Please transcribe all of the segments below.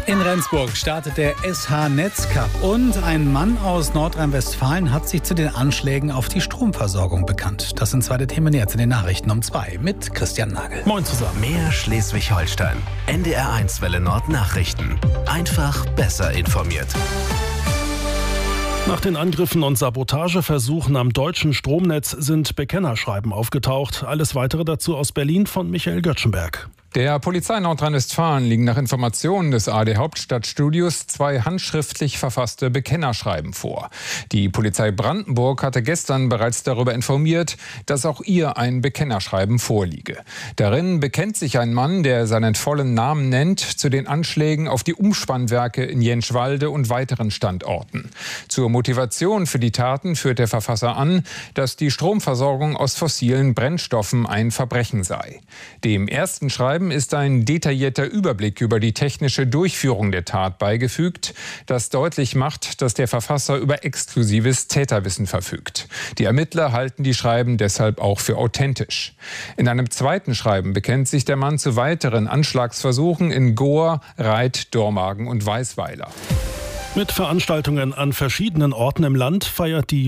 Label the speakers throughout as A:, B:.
A: In Rendsburg startet der SH Netz Cup und ein Mann aus Nordrhein-Westfalen hat sich zu den Anschlägen auf die Stromversorgung bekannt. Das sind zwei der Themen jetzt in den Nachrichten um 2 mit Christian Nagel.
B: Moin zusammen.
C: Mehr Schleswig-Holstein. NDR1 Welle Nord Nachrichten. Einfach besser informiert.
B: Nach den Angriffen und Sabotageversuchen am deutschen Stromnetz sind Bekennerschreiben aufgetaucht. Alles Weitere dazu aus Berlin von Michael Göttschenberg.
D: Der Polizei Nordrhein-Westfalen liegen nach Informationen des ARD Hauptstadtstudios 2 handschriftlich verfasste Bekennerschreiben vor. Die Polizei Brandenburg hatte gestern bereits darüber informiert, dass auch ihr ein Bekennerschreiben vorliege. Darin bekennt sich ein Mann, der seinen vollen Namen nennt, zu den Anschlägen auf die Umspannwerke in Jentschwalde und weiteren Standorten. Zur Motivation für die Taten führt der Verfasser an, dass die Stromversorgung aus fossilen Brennstoffen ein Verbrechen sei. Dem ersten Schreiben ist ein detaillierter Überblick über die technische Durchführung der Tat beigefügt, das deutlich macht, dass der Verfasser über exklusives Täterwissen verfügt. Die Ermittler halten die Schreiben deshalb auch für authentisch. In einem zweiten Schreiben bekennt sich der Mann zu weiteren Anschlagsversuchen in Gohr, Reit, Dormagen und Weißweiler.
B: Mit Veranstaltungen an verschiedenen Orten im Land feiert der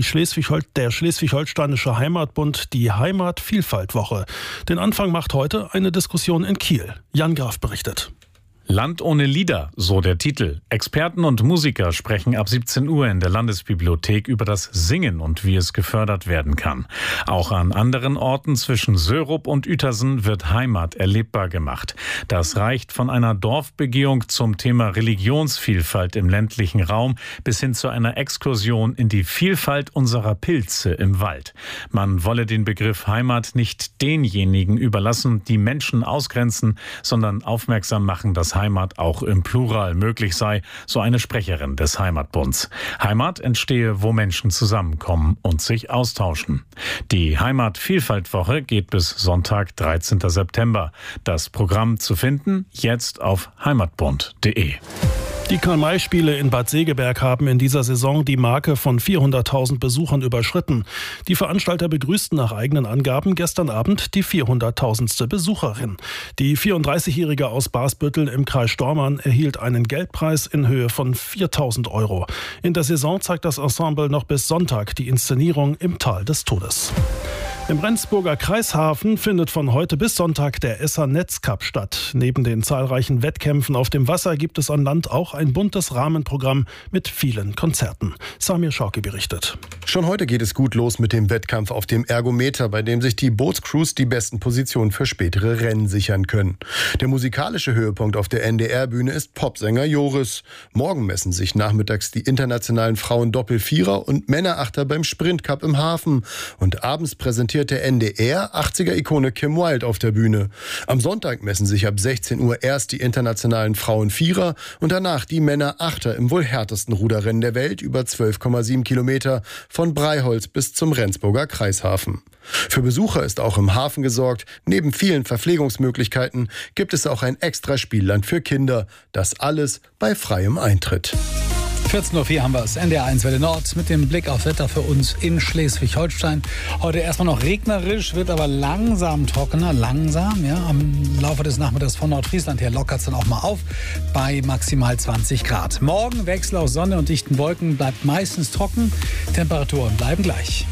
B: Schleswig-Holsteinische Heimatbund die Heimatvielfaltwoche. Den Anfang macht heute eine Diskussion in Kiel. Jan Graf berichtet.
E: Land ohne Lieder, so der Titel. Experten und Musiker sprechen ab 17 Uhr in der Landesbibliothek über das Singen und wie es gefördert werden kann. Auch an anderen Orten zwischen Sörup und Uetersen wird Heimat erlebbar gemacht. Das reicht von einer Dorfbegehung zum Thema Religionsvielfalt im ländlichen Raum bis hin zu einer Exkursion in die Vielfalt unserer Pilze im Wald. Man wolle den Begriff Heimat nicht denjenigen überlassen, die Menschen ausgrenzen, sondern aufmerksam machen, dass Heimat auch im Plural möglich sei, so eine Sprecherin des Heimatbunds. Heimat entstehe, wo Menschen zusammenkommen und sich austauschen. Die Heimatvielfaltwoche geht bis Sonntag, 13. September. Das Programm zu finden jetzt auf heimatbund.de.
B: Die Karl-May-Spiele in Bad Segeberg haben in dieser Saison die Marke von 400.000 Besuchern überschritten. Die Veranstalter begrüßten nach eigenen Angaben gestern Abend die 400.000. Besucherin. Die 34-Jährige aus Barsbüttel im Kreis Stormarn erhielt einen Geldpreis in Höhe von 4.000 €. In der Saison zeigt das Ensemble noch bis Sonntag die Inszenierung im Tal des Todes. Im Rendsburger Kreishafen findet von heute bis Sonntag der SH Netz Cup statt. Neben den zahlreichen Wettkämpfen auf dem Wasser gibt es an Land auch ein buntes Rahmenprogramm mit vielen Konzerten. Samir Schauke berichtet.
F: Schon heute geht es gut los mit dem Wettkampf auf dem Ergometer, bei dem sich die Bootscrews die besten Positionen für spätere Rennen sichern können. Der musikalische Höhepunkt auf der NDR-Bühne ist Popsänger Joris. Morgen messen sich nachmittags die internationalen Frauen-Doppel-Vierer und Männerachter beim Sprint-Cup im Hafen. Und abends präsentiert der NDR 80er-Ikone Kim Wilde auf der Bühne. Am Sonntag messen sich ab 16 Uhr erst die internationalen Frauen-Vierer und danach die Männer-Achter im wohl härtesten Ruderrennen der Welt über 12,7 Kilometer von Breiholz bis zum Rendsburger Kreishafen. Für Besucher ist auch im Hafen gesorgt. Neben vielen Verpflegungsmöglichkeiten gibt es auch ein extra Spielland für Kinder. Das alles bei freiem Eintritt.
A: 14.04 Uhr haben wir es. NDR1 Welle Nord mit dem Blick aufs Wetter für uns in Schleswig-Holstein. Heute erstmal noch regnerisch, wird aber langsam trockener. Langsam, ja. Am Laufe des Nachmittags von Nordfriesland her lockert es dann auch mal auf bei maximal 20 Grad. Morgen Wechsel aus Sonne und dichten Wolken, bleibt meistens trocken. Temperaturen bleiben gleich.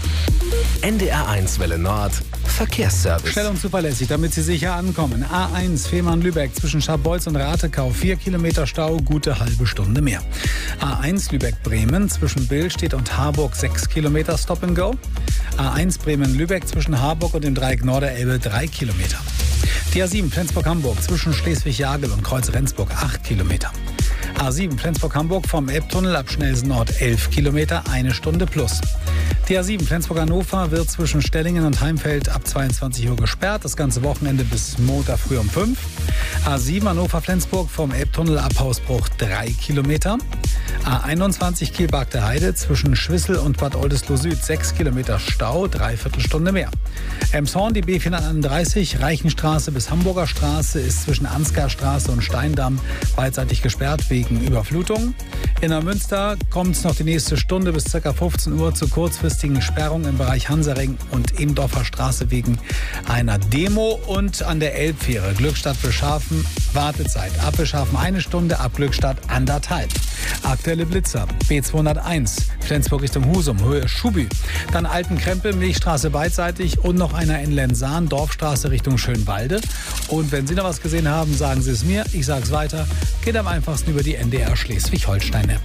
C: NDR1 Welle Nord Verkehrsservice.
A: Schnell und zuverlässig, damit Sie sicher ankommen. A1 Fehmarn-Lübeck zwischen Scharbeutz und Ratekau. 4 Kilometer Stau, gute halbe Stunde mehr. A1 Lübeck-Bremen zwischen Billstedt und Harburg 6 Kilometer Stop and Go. A1 Bremen-Lübeck zwischen Harburg und dem Dreieck Norderelbe 3 Kilometer. Die A7 Flensburg-Hamburg zwischen Schleswig-Jagel und Kreuz-Rendsburg 8 Kilometer. A7 Flensburg-Hamburg vom Elbtunnel ab Schnelsen Nord 11 Kilometer, 1 Stunde plus. Die A7 Flensburg-Hannover wird zwischen Stellingen und Heimfeld ab 22 Uhr gesperrt. Das ganze Wochenende bis Montag früh um 5. A7 Hannover-Flensburg vom Elbtunnel ab Hausbruch 3 Kilometer. A21 Kiel-Bargte Heide zwischen Schwissel und Bad Oldesloe Süd 6 Kilometer Stau, 3/4 Stunde mehr. Emshorn, die B431 Reichenstraße bis Hamburger Straße ist zwischen Ansgarstraße und Steindamm beidseitig gesperrt wegen Überflutung. In Neumünster kommt es noch die nächste Stunde bis ca. 15 Uhr zu kurzfristigen Sperrungen im Bereich Hansaring und Ebendorfer Straße wegen einer Demo. Und an der Elbfähre Glückstadt-Wilschafen Wartezeit. Ab Wilschafen 1 Stunde, ab Glückstadt 1,5. Aktuelle Blitzer. B201 Flensburg Richtung Husum, Höhe Schubü. Dann Altenkrempel, Milchstraße beidseitig und noch einer in Lensahn, Dorfstraße Richtung Schönwalde. Und wenn Sie noch was gesehen haben, sagen Sie es mir. Ich sage es weiter. Geht am einfachsten über die NDR Schleswig-Holstein-App.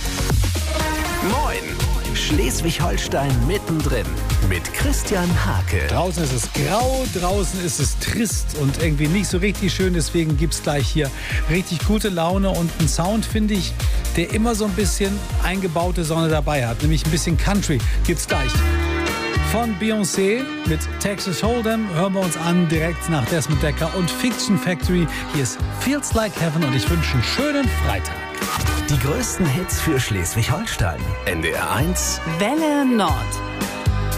C: Moin! Schleswig-Holstein mittendrin mit Christian Hake.
A: Draußen ist es grau, draußen ist es trist und irgendwie nicht so richtig schön. Deswegen gibt es gleich hier richtig gute Laune und einen Sound, finde ich, der immer so ein bisschen eingebaute Sonne dabei hat. Nämlich ein bisschen Country gibt's gleich. Von Beyoncé mit Texas Hold'em hören wir uns an, direkt nach Desmond Decker und Fiction Factory. Hier ist Feels Like Heaven und ich wünsche einen schönen Freitag.
C: Die größten Hits für Schleswig-Holstein. NDR 1
G: Welle Nord.